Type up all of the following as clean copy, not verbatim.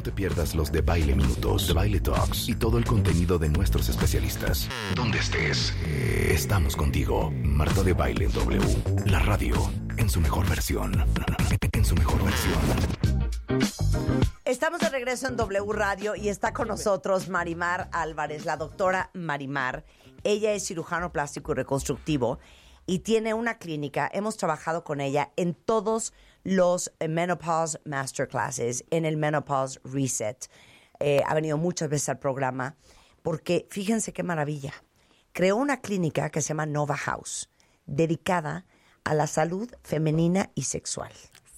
te pierdas los de Baile Minutos, de Baile Talks y todo el contenido de nuestros especialistas. Donde estés, estamos contigo. Marta de Baile W, la radio en su mejor versión. En su mejor versión. Estamos de regreso en W Radio y está con nosotros Marimar Álvarez, la doctora Marimar. Ella es cirujano plástico y reconstructivo y tiene una clínica. Hemos trabajado con ella en todos los Menopause Masterclasses, en el Menopause Reset. Ha venido muchas veces al programa porque, fíjense qué maravilla, creó una clínica que se llama Nova House, dedicada a la salud femenina y sexual.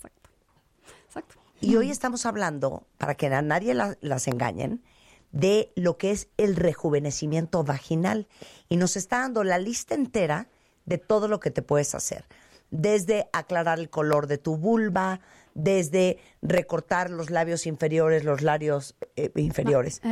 Exacto. Y hoy estamos hablando, para que a nadie las engañen, de lo que es el rejuvenecimiento vaginal. Y nos está dando la lista entera de todo lo que te puedes hacer. Desde aclarar el color de tu vulva, desde recortar los labios inferiores, los labios inferiores.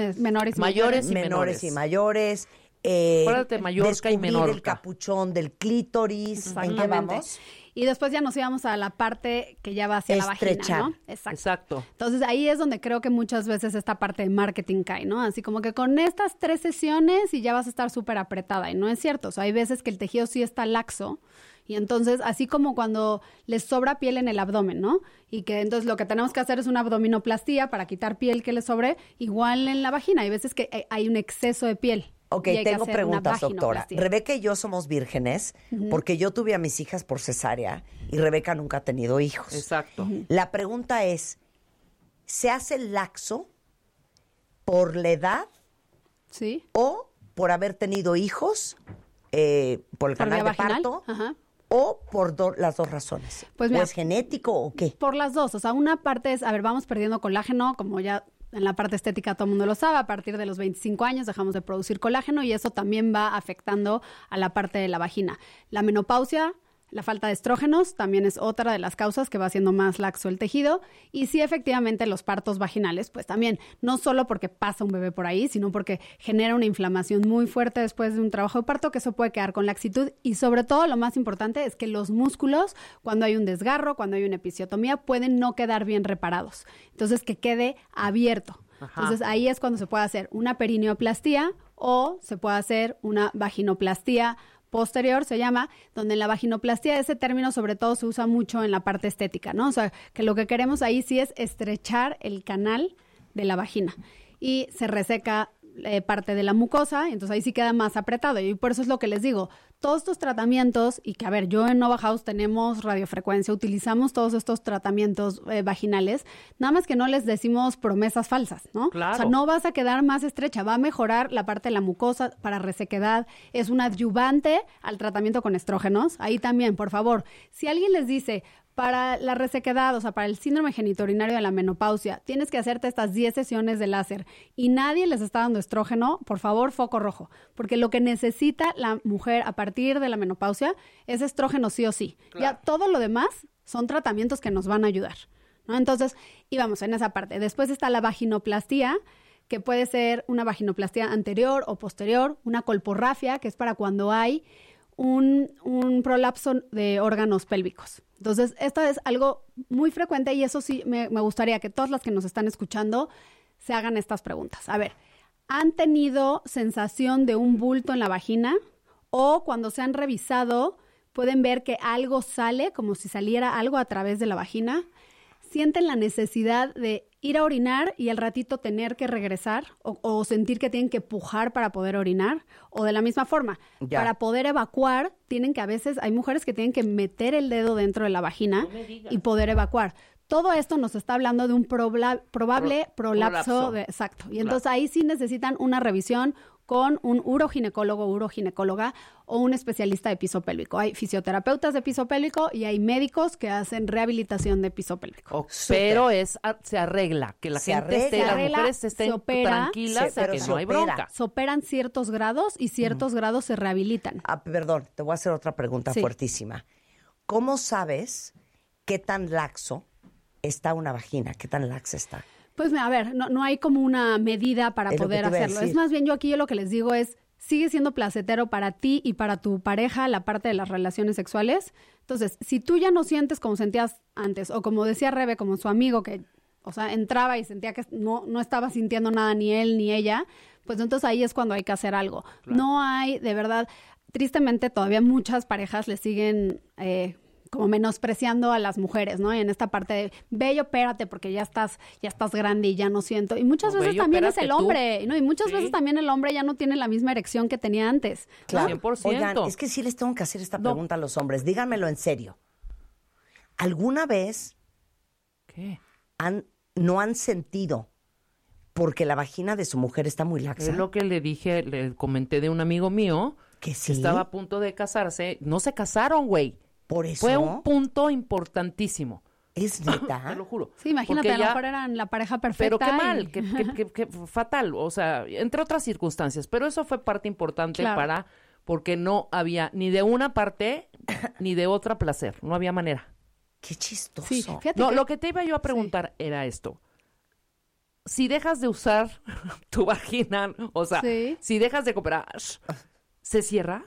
Menores y mayores. Acuérdate, Mallorca y Menorca. El capuchón del clítoris. ¿En qué vamos? Y después ya nos íbamos a la parte que ya va hacia Estrechar. la vagina, ¿no? Exacto. Entonces ahí es donde creo que muchas veces esta parte de marketing cae, ¿no? Así como que con estas 3 sesiones y ya vas a estar súper apretada. Y no es cierto. O sea, hay veces que el tejido sí está laxo. Y entonces, así como cuando les sobra piel en el abdomen, ¿no? Y que entonces lo que tenemos que hacer es una abdominoplastía para quitar piel que les sobre, igual en la vagina. Hay veces que hay un exceso de piel. Ok, tengo preguntas, doctora. Rebeca y yo somos vírgenes porque yo tuve a mis hijas por cesárea y Rebeca nunca ha tenido hijos. Exacto. La pregunta es, ¿se hace laxo por la edad? Sí. ¿O por haber tenido hijos, por el canal de parto? Ajá. ¿O por las dos razones? Pues mira, ¿O es genético o qué? Por las dos. O sea, una parte es, vamos perdiendo colágeno, como ya en la parte estética todo el mundo lo sabe, a partir de los 25 años dejamos de producir colágeno y eso también va afectando a la parte de la vagina. La menopausia, la falta de estrógenos también es otra de las causas que va haciendo más laxo el tejido. Y sí, efectivamente, los partos vaginales, pues también, no solo porque pasa un bebé por ahí, sino porque genera una inflamación muy fuerte después de un trabajo de parto, que eso puede quedar con laxitud. Y sobre todo, lo más importante es que los músculos, cuando hay un desgarro, cuando hay una episiotomía, pueden no quedar bien reparados. Entonces, que quede abierto. Ajá. Entonces, ahí es cuando se puede hacer una perineoplastía o se puede hacer una vaginoplastía posterior, se llama, donde en la vaginoplastía ese término sobre todo se usa mucho en la parte estética, ¿no? O sea, que lo que queremos ahí sí es estrechar el canal de la vagina y se reseca parte de la mucosa, entonces ahí sí queda más apretado y por eso es lo que les digo, todos estos tratamientos y que a ver, yo en Nova House tenemos radiofrecuencia, utilizamos todos estos tratamientos vaginales, nada más que no les decimos promesas falsas, ¿no? Claro. O sea, no vas a quedar más estrecha, va a mejorar la parte de la mucosa para resequedad, es un adyuvante al tratamiento con estrógenos, ahí también, por favor, si alguien les dice para la resequedad, o sea, para el síndrome genitourinario de la menopausia, tienes que hacerte estas 10 sesiones de láser y nadie les está dando estrógeno, por favor, foco rojo, porque lo que necesita la mujer a partir de la menopausia es estrógeno sí o sí. Claro. Ya todo lo demás son tratamientos que nos van a ayudar, ¿no? Entonces, íbamos en esa parte. Después está la vaginoplastía, que puede ser una vaginoplastía anterior o posterior, una colporrafia, que es para cuando hay un prolapso de órganos pélvicos. Entonces, esto es algo muy frecuente y eso sí me gustaría que todas las que nos están escuchando se hagan estas preguntas. A ver, ¿han tenido sensación de un bulto en la vagina? O cuando se han revisado, pueden ver que algo sale, como si saliera algo a través de la vagina. ¿Sienten la necesidad de ir a orinar y al ratito tener que regresar o sentir que tienen que pujar para poder orinar? O de la misma forma, para poder evacuar, tienen que a veces, hay mujeres que tienen que meter el dedo dentro de la vagina y poder evacuar. Todo esto nos está hablando de un probable prolapso. Exacto. Y entonces ahí sí necesitan una revisión con un uroginecólogo, uroginecóloga o un especialista de piso pélvico. Hay fisioterapeutas de piso pélvico y hay médicos que hacen rehabilitación de piso pélvico. Pero se arregla, que la gente las mujeres estén tranquilas, que no hay bronca. Se operan ciertos grados y ciertos grados se rehabilitan. Perdón, te voy a hacer otra pregunta fuertísima. ¿Cómo sabes qué tan laxo está una vagina? ¿Qué tan laxa está? Pues a ver, no hay como una medida para poder hacerlo. Es más bien yo lo que les digo es, sigue siendo placentero para ti y para tu pareja la parte de las relaciones sexuales. Entonces, si tú ya no sientes como sentías antes, o como decía Rebe, como su amigo que o sea, entraba y sentía que no estaba sintiendo nada ni él ni ella, pues entonces ahí es cuando hay que hacer algo. Claro. No hay, de verdad, tristemente todavía muchas parejas le siguen como menospreciando a las mujeres, ¿no? Y en esta parte de, ve y opérate porque ya estás grande y ya no siento. Y muchas veces también es el hombre, ¿no? Y muchas veces también el hombre ya no tiene la misma erección que tenía antes. Claro. 100%. Oigan, es que sí les tengo que hacer esta pregunta a los hombres. Díganmelo en serio. ¿Alguna vez no han sentido porque la vagina de su mujer está muy laxa? Es lo que le comenté de un amigo mío que sí, estaba a punto de casarse. No se casaron, güey. Por eso. Fue un punto importantísimo. ¿Es neta? Te lo juro. Sí, imagínate, a lo mejor eran la pareja perfecta. Pero qué mal, qué fatal. O sea, entre otras circunstancias. Pero eso fue parte importante porque no había ni de una parte ni de otra placer. No había manera. Qué chistoso. Sí, no, lo que te iba yo a preguntar era esto. Si dejas de usar tu vagina, o sea, si dejas de cooperar, ¿se cierra?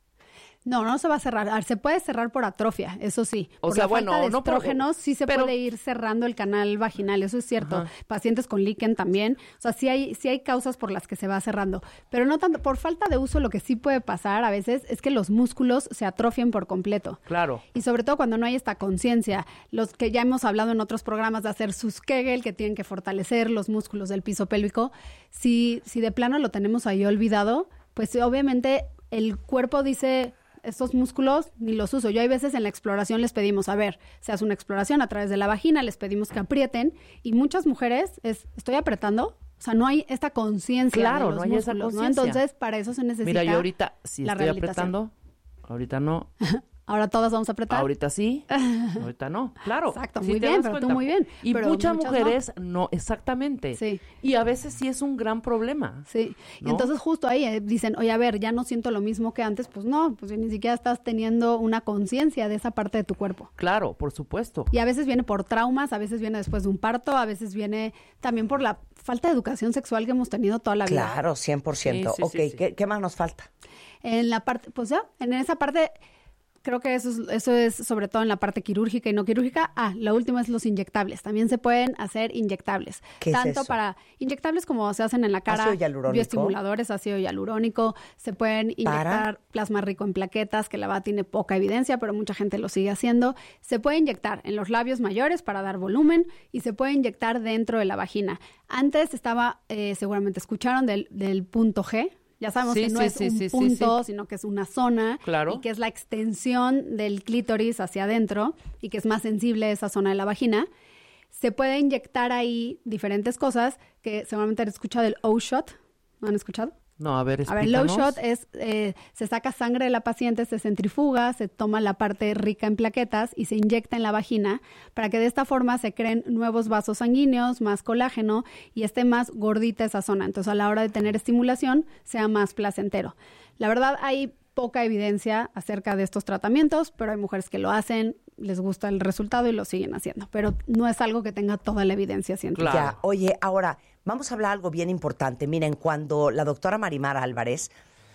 No se va a cerrar. Se puede cerrar por atrofia, eso sí. O sea, bueno, falta de estrógenos sí se puede ir cerrando el canal vaginal, eso es cierto. Ajá. Pacientes con líquen también. O sea, sí hay causas por las que se va cerrando. Pero no tanto, por falta de uso, lo que sí puede pasar a veces es que los músculos se atrofian por completo. Claro. Y sobre todo cuando no hay esta conciencia. Los que ya hemos hablado en otros programas de hacer sus Kegel, que tienen que fortalecer los músculos del piso pélvico. Si de plano lo tenemos ahí olvidado, pues obviamente el cuerpo dice, estos músculos ni los uso. Yo hay veces en la exploración les pedimos, a ver, se hace una exploración a través de la vagina, les pedimos que aprieten y muchas mujeres ¿estoy apretando? O sea, no hay esta conciencia de los no hay músculos, esa conciencia. ¿no? Entonces, para eso se necesita. Mira, yo ahorita sí estoy apretando, ahorita no. Ahora todas vamos a apretar. Ahorita sí, ahorita no. Claro. Exacto, muy bien, pero tú muy bien. Y pero muchas mujeres no, exactamente. Sí. Y a veces sí es un gran problema. Sí. ¿No? Y entonces justo ahí dicen, oye, a ver, ya no siento lo mismo que antes. Pues no, pues ni siquiera estás teniendo una conciencia de esa parte de tu cuerpo. Claro, por supuesto. Y a veces viene por traumas, a veces viene después de un parto, a veces viene también por la falta de educación sexual que hemos tenido toda la vida. Claro, 100%. Sí, ok, ¿qué más nos falta? En la parte, pues ya, en esa parte... Creo que eso es sobre todo en la parte quirúrgica y no quirúrgica. La última es los inyectables. También se pueden hacer inyectables. ¿Qué Tanto es eso? Para inyectables como se hacen en la cara. ¿Ácido hialurónico? Bioestimuladores, ácido hialurónico. Se pueden inyectar plasma rico en plaquetas, que la verdad tiene poca evidencia, pero mucha gente lo sigue haciendo. Se puede inyectar en los labios mayores para dar volumen y se puede inyectar dentro de la vagina. Antes estaba, seguramente escucharon del punto G. Ya sabemos que no es un punto, sino que es una zona. Claro. Y que es la extensión del clítoris hacia adentro y que es más sensible esa zona de la vagina. Se puede inyectar ahí diferentes cosas que seguramente han escuchado del O-Shot. ¿No han escuchado? No, a ver, explícanos. El O-Shot es, se saca sangre de la paciente, se centrifuga, se toma la parte rica en plaquetas y se inyecta en la vagina para que de esta forma se creen nuevos vasos sanguíneos, más colágeno y esté más gordita esa zona. Entonces, a la hora de tener estimulación, sea más placentero. La verdad, hay poca evidencia acerca de estos tratamientos, pero hay mujeres que lo hacen, les gusta el resultado y lo siguen haciendo. Pero no es algo que tenga toda la evidencia científica. Claro. Oye, ahora, vamos a hablar algo bien importante. Miren, cuando la doctora Marimar Álvarez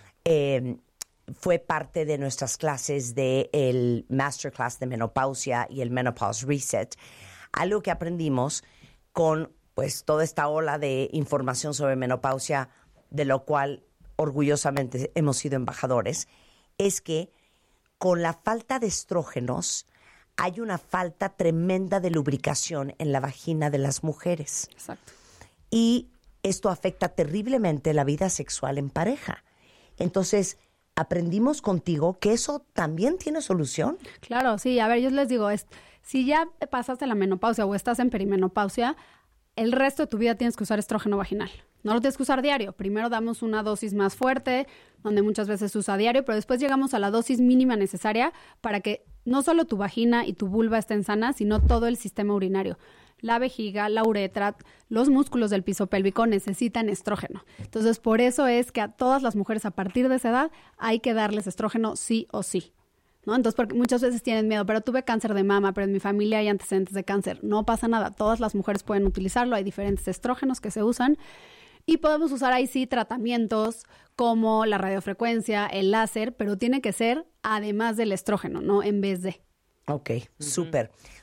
fue parte de nuestras clases del Masterclass de Menopausia y el Menopause Reset, algo que aprendimos con pues toda esta ola de información sobre menopausia, de lo cual orgullosamente hemos sido embajadores, es que con la falta de estrógenos hay una falta tremenda de lubricación en la vagina de las mujeres. Exacto. Y esto afecta terriblemente la vida sexual en pareja. Entonces, aprendimos contigo que eso también tiene solución. Claro, sí. A ver, yo les digo, si ya pasaste la menopausia o estás en perimenopausia, el resto de tu vida tienes que usar estrógeno vaginal. No lo tienes que usar diario. Primero damos una dosis más fuerte, donde muchas veces se usa diario, pero después llegamos a la dosis mínima necesaria para que no solo tu vagina y tu vulva estén sanas, sino todo el sistema urinario. La vejiga, la uretra, los músculos del piso pélvico necesitan estrógeno. Entonces, por eso es que a todas las mujeres a partir de esa edad hay que darles estrógeno sí o sí, ¿no? Entonces, porque muchas veces tienen miedo, pero tuve cáncer de mama, pero en mi familia hay antecedentes de cáncer. No pasa nada, todas las mujeres pueden utilizarlo, hay diferentes estrógenos que se usan y podemos usar ahí sí tratamientos como la radiofrecuencia, el láser, pero tiene que ser además del estrógeno, no en vez de. Ok, súper.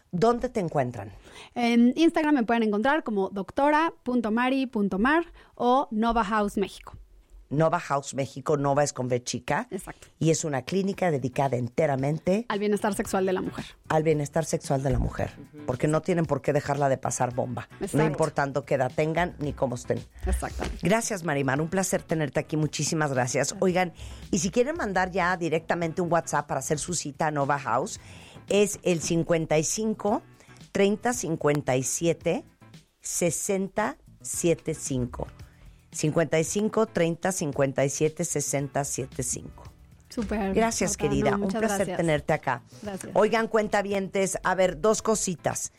¿Dónde te encuentran? En Instagram me pueden encontrar como doctora.mari.mar o Nova House México. Nova House México, Nova es con B chica. Exacto. Y es una clínica dedicada enteramente al bienestar sexual de la mujer. Al bienestar sexual de la mujer. Porque no tienen por qué dejarla de pasar bomba. Exacto. No importando qué edad tengan ni cómo estén. Exactamente. Gracias, Marimar. Un placer tenerte aquí. Muchísimas gracias. Oigan, y si quieren mandar ya directamente un WhatsApp para hacer su cita a Nova House, es el 55 30 57 60 75. 55 30 57 60 75. Súper. Gracias, Marta, querida. no, Un muchas placer gracias. tenerte acá. Gracias. Oigan, cuentavientes, a ver, dos cositas.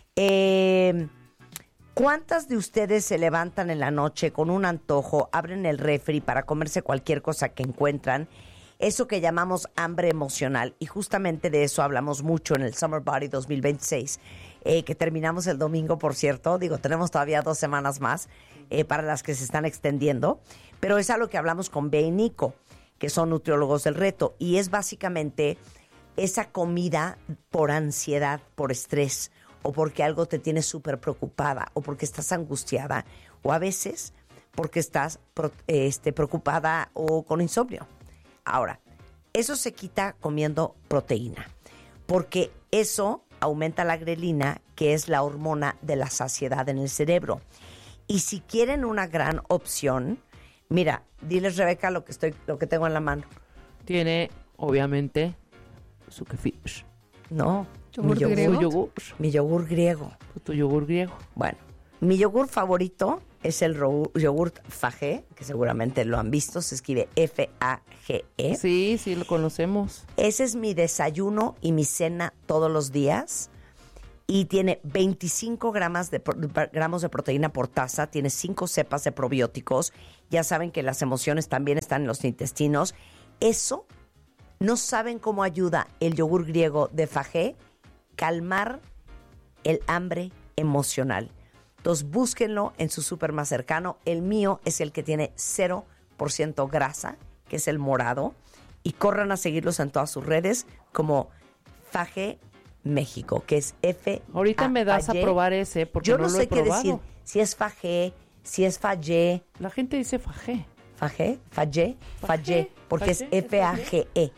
¿Cuántas de ustedes se levantan en la noche con un antojo, abren el refri para comerse cualquier cosa que encuentran? Eso que llamamos hambre emocional. Y justamente de eso hablamos mucho en el Summer Body 2026, que terminamos el domingo, por cierto. Digo, tenemos todavía 2 semanas más para las que se están extendiendo. Pero es algo que hablamos con Bea y Nico, que son nutriólogos del reto. Y es básicamente esa comida por ansiedad, por estrés, o porque algo te tiene súper preocupada, o porque estás angustiada, o a veces porque estás preocupada o con insomnio. Ahora, eso se quita comiendo proteína, porque eso aumenta la grelina, que es la hormona de la saciedad en el cerebro. Y si quieren una gran opción, mira, diles, Rebeca, lo que tengo en la mano. Tiene, obviamente, su kefir. No, ¿Yogur griego? Mi yogur griego. Tu yogur griego. Bueno, mi yogur favorito es el yogur Fage, que seguramente lo han visto, se escribe F-A-G-E. Sí, sí, lo conocemos. Ese es mi desayuno y mi cena todos los días. Y tiene 25 gramos de proteína por taza, tiene 5 cepas de probióticos. Ya saben que las emociones también están en los intestinos. Eso, no saben cómo ayuda el yogur griego de Fage calmar el hambre emocional. Entonces búsquenlo en su súper más cercano. El mío es el que tiene 0% grasa, que es el morado. Y corran a seguirlos en todas sus redes como Fage México, que es F. Ahorita me das a probar ese, porque yo no no lo sé he qué probado. decir, si es Fage, si es Fage. La gente dice fajé. Fage, porque es F-A-G-E.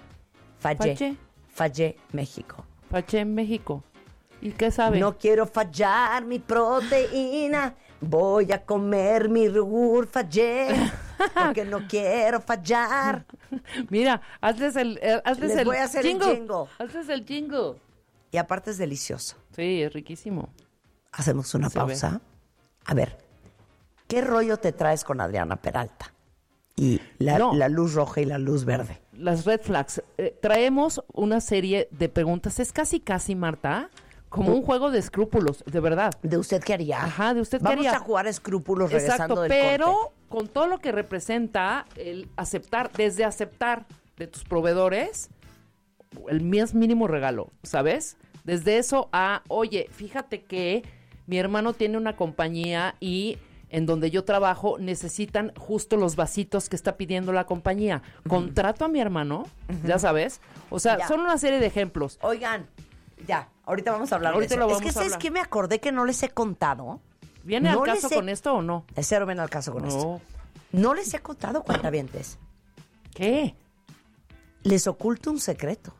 Fage México. Fajé en México. ¿Y qué sabe? No quiero fallar mi proteína, voy a comer mi yogur Fage, porque no quiero fallar. Mira, hazles Les voy a hacer el jingle. Hazles el jingle. Y aparte es delicioso. Sí, es riquísimo. Hacemos una pausa. A ver, ¿qué rollo te traes con Adriana Peralta? Y la luz roja y la luz verde. Las red flags. Traemos una serie de preguntas. Es casi, Marta, como un juego de escrúpulos, de verdad. ¿De usted qué haría? Ajá, de usted qué haría. Vamos a jugar escrúpulos regresando del pero corte. con todo lo que representa el aceptar, desde aceptar de tus proveedores el más mínimo regalo, ¿sabes? Desde eso a, oye, fíjate que mi hermano tiene una compañía y en donde yo trabajo necesitan justo los vasitos que está pidiendo la compañía. Contrato a mi hermano, ya sabes. O sea, son una serie de ejemplos. Oigan, ya, ahorita vamos a hablar Ahorita de eso. lo Es vamos que, a ¿sabes hablar. qué? Me acordé que no les he contado. ¿Viene No al caso les he- con esto o no? De cero ven al caso con esto. No les he contado, cuentavientes. ¿Qué? Les oculto un secreto.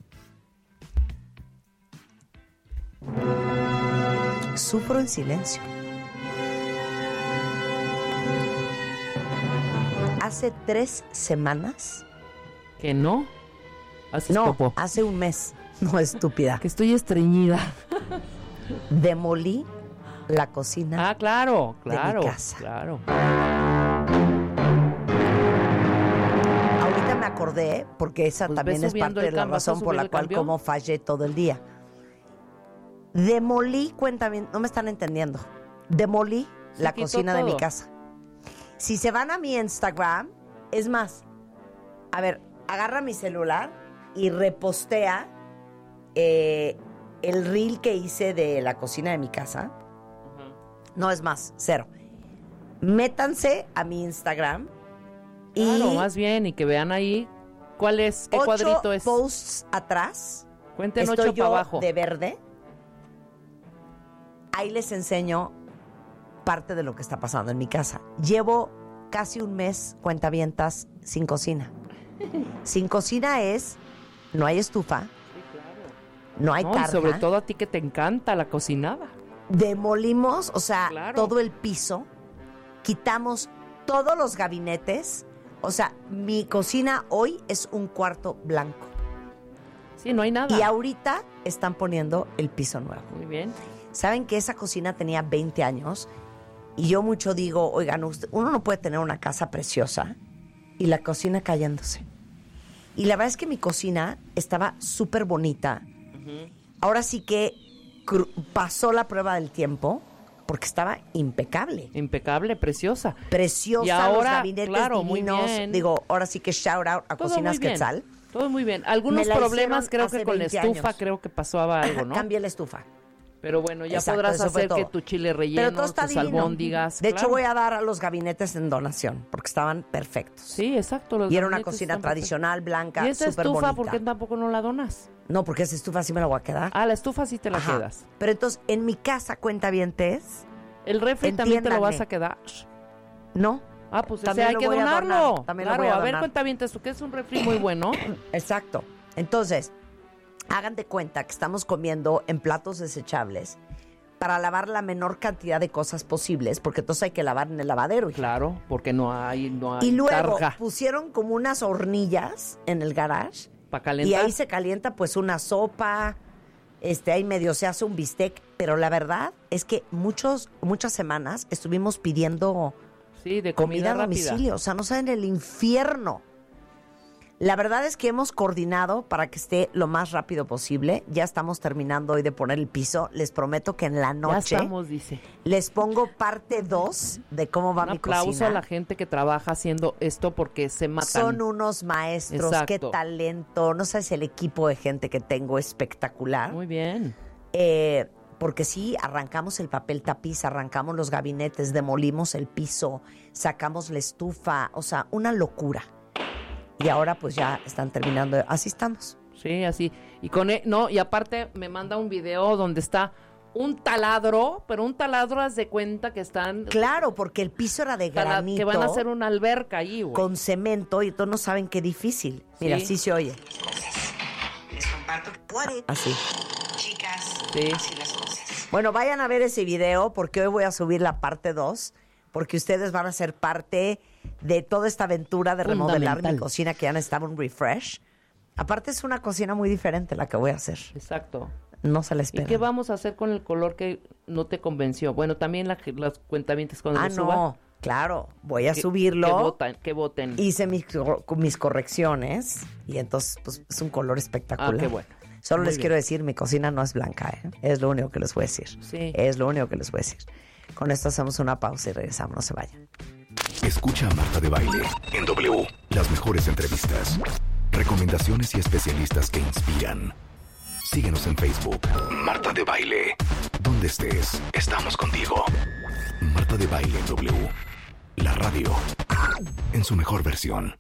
Sufro en silencio. Hace 3 semanas. ¿Que no? Haces No, popó. hace un mes. No, estúpida. Que estoy estreñida. Demolí la cocina. Ah, claro, de mi claro. casa. Claro. Ahorita me acordé, porque esa Pues también ve es subiendo parte de el la cambio, ¿vas a razón por subir la el cual cambio? como fallé todo el día. Demolí, cuéntame, no me están entendiendo. Demolí Se la quitó cocina de mi todo. casa. Si se van a mi Instagram, es más, a ver, agarra mi celular y repostea el reel que hice de la cocina de mi casa. No, es más, 0. Métanse a mi Instagram y Claro, más bien, y que vean ahí cuál es, qué 8 cuadrito es. posts atrás Cuenten estoy 8 yo para abajo. de verde ahí les enseño parte de lo que está pasando en mi casa. Llevo casi un mes, cuentavientas, sin cocina. Sin cocina no hay estufa, no hay carne. Y sobre todo a ti que te encanta la cocinada. Demolimos, o sea, Claro. todo el piso, quitamos todos los gabinetes, o sea, mi cocina hoy es un cuarto blanco. Sí, no hay nada. Y ahorita están poniendo el piso nuevo. Muy bien. Saben que esa cocina tenía 20 años y yo mucho digo, oigan, uno no puede tener una casa preciosa y la cocina cayéndose. Y la verdad es que mi cocina estaba súper bonita. Ahora sí que pasó la prueba del tiempo porque estaba impecable. Impecable, preciosa. Preciosa, Y ahora, los gabinetes claro, muy divinos. bien. Digo, ahora sí que shout out a Todo Cocinas muy bien. Quetzal. Todo muy bien. Algunos Me la problemas hicieron creo hace que con la 20 estufa años. creo que pasaba algo, ¿no? Cambié la estufa. Pero bueno, ya Exacto, podrás eso fue hacer que todo. tu chile Pero relleno, todo está tus divino. albóndigas. De hecho, claro. voy a dar a los gabinetes en donación porque estaban perfectos. Sí, exacto. los Y era una gabinetes cocina están tradicional, blanca, perfectos. ¿Y esa súper estufa bonita. por qué tampoco no la donas? No, porque esa estufa sí me la voy a quedar. Ah, la estufa sí te la Ajá. quedas. Pero entonces, en mi casa, cuentavientes, El refri también te lo vas Entiéndanme. a quedar. no. Ah, pues ese También hay lo que voy a donarlo. donar, también lo Claro, voy a a ver, donar. cuentavientes, tú que es un refri muy bueno. Exacto. Entonces, hagan de cuenta que estamos comiendo en platos desechables para lavar la menor cantidad de cosas posibles, porque entonces hay que lavar en el lavadero. hija. Claro, porque no hay Y luego tarja pusieron como unas hornillas en el garage para y calentar. ahí se calienta pues una sopa, ahí medio se hace un bistec, pero la verdad es que muchas semanas estuvimos pidiendo Sí, de comida comida a rápida. domicilio, o sea, no saben el infierno. La verdad es que hemos coordinado para que esté lo más rápido posible. Ya estamos terminando hoy de poner el piso. Les prometo que en la Ya noche estamos, dice. les pongo parte 2 de cómo va Un mi aplauso cocina. a la gente que trabaja haciendo esto porque se matan. Son unos maestros, qué Exacto. talento. No sabes el equipo de gente que tengo espectacular. Muy bien. Porque sí, arrancamos el papel tapiz, arrancamos los gabinetes, demolimos el piso, sacamos la estufa, o sea, una locura. Y ahora pues ya están terminando. Así estamos. Sí, así. Y no, y aparte me manda un video donde está un taladro, pero un taladro haz de cuenta que están Claro, porque el piso era de granito. que van a hacer una alberca ahí, güey. con cemento y todos no saben qué difícil. Mira, Sí. así se oye. Les comparto que Así. chicas, Sí. así las cosas. Bueno, vayan a ver ese video porque hoy voy a subir la parte 2, porque ustedes van a ser parte de toda esta aventura de remodelar mi Fundamental. cocina que ya necesitaba un refresh. Aparte es una cocina muy diferente la que voy a hacer. Exacto. No se la ¿Y espera. qué vamos a hacer con el color que no te convenció? Bueno, también las cuentavientes cuando Ah, lo suba. no, claro, voy a que- subirlo. Que voten. Hice mis correcciones y entonces pues, es un color espectacular. Ah, qué bueno. Solo Muy les bien. quiero decir, mi cocina no es blanca, ¿eh? Es lo único que les voy a decir. Sí. Es lo único que les voy a decir. Con esto hacemos una pausa y regresamos, no se vayan. Escucha a Marta de Baile en W. Las mejores entrevistas, recomendaciones y especialistas que inspiran. Síguenos en Facebook. Marta de Baile. Donde estés, estamos contigo. Marta de Baile en W. La radio en su mejor versión.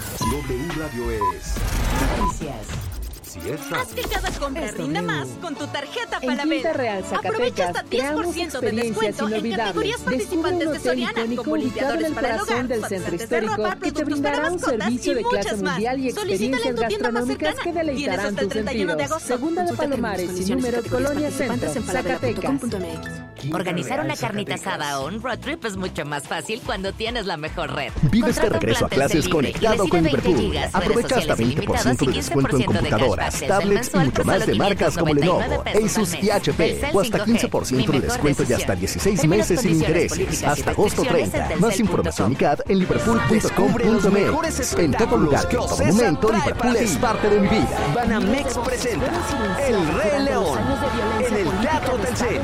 W Radio es. Noticias. Si es Haz que cada compra Es rinda W. más con tu tarjeta En Quinta Falabella. Real, Aprovecha hasta Zacatecas, creamos 10% de experiencias descuento en inolvidables. categorías participantes Descubre un de hotel Soriana, icónico como ubicado en limpiadores el para el corazón hogar, del fabricantes centro de histórico ropa, que te productos para brindará un mascotas servicio y de clase muchas más. mundial y Solicítala experiencias en tu tienda más gastronómicas cercana. que Tienes deleitarán hasta el tus 31 de sentidos. agosto. Segunda de Consulta Palomares y términos, número condiciones, Colonia participantes Centro, en Zacatecas. falabella.com.mx. Organizar una carnita asada o un road trip es mucho más fácil cuando tienes la mejor red. Vives de Contrata un regreso a plan clases Telcel libre y conectado recibe con 20 Liverpool. gigas, redes Aprovecha hasta sociales 20% de ilimitadas y descuento en 15% de computadoras, cashback. tablets y Mensual mucho por más solo de marcas como Lenovo, 599 pesos Asus al y mes. HP. Telcel O hasta 5G, 15% mi de mejor descuento y hasta decisión. 16 Términos, meses sin condiciones, intereses. políticas y Hasta agosto restricciones 30. en Más telcel.com. información y CAD en liverpool.com.mx. En todo lugar que en todo momento, Liverpool es parte de mi vida. Banamex presenta El Rey León en el Teatro Telcel.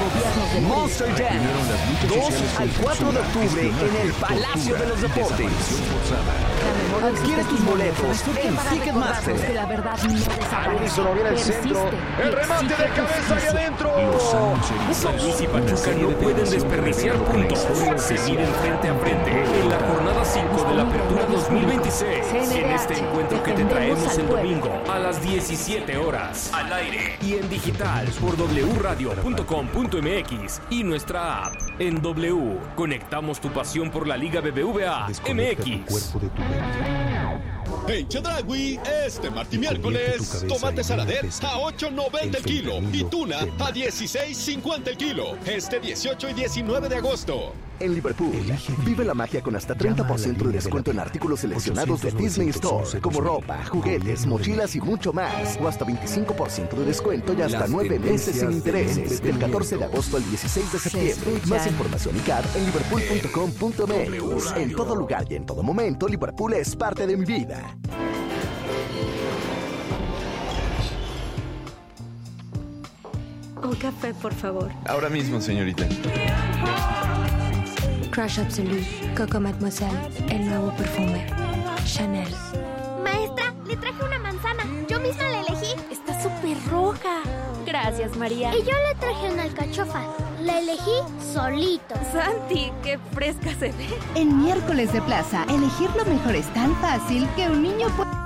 Monster Jam, 2 al 4 de octubre en el Palacio de los Deportes. Adquiere tus boletos en Ticketmaster. Unísono viene el centro. El remate de cabeza y adentro. San Luis y Pachuca no pueden desperdiciar puntos. Se miden frente a frente en la jornada 5 de la Apertura 2026. En este encuentro que te traemos el domingo a las 17 horas. Al aire y en digital por wradio.com.mx. MX y nuestra app. En W, conectamos tu pasión por la Liga BBVA MX. En Chedraui, este martes y miércoles, tomate saladet a $8.90 el kilo y tuna a $16.50 el kilo. Este 18 y 19 de agosto. En Liverpool, vive la magia con hasta 30% de descuento en artículos seleccionados de Disney Store, como ropa, juguetes, mochilas y mucho más. O hasta 25% de descuento y hasta 9 meses sin intereses. Del 14 de agosto al 16 de septiembre. Más información y CAD en liverpool.com.mx. En todo lugar y en todo momento, Liverpool es parte de mi vida. Un café, por favor. Ahora mismo, señorita. Crush Absolute, Coco Mademoiselle, el nuevo perfume. Chanel. Maestra, le traje una manzana. Yo misma la elegí. Está súper roja. Gracias, María. Y yo le traje una alcachofa. La elegí solito. Santi, qué fresca se ve. En Miércoles de Plaza, elegir lo mejor es tan fácil que un niño puede...